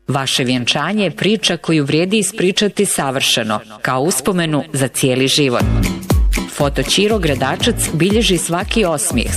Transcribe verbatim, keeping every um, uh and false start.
Vaše vjenčanje je priča koju vrijedi ispričati savršeno, kao uspomenu za cijeli život. Foto Ćiro Gradačac bilježi svaki osmijeh,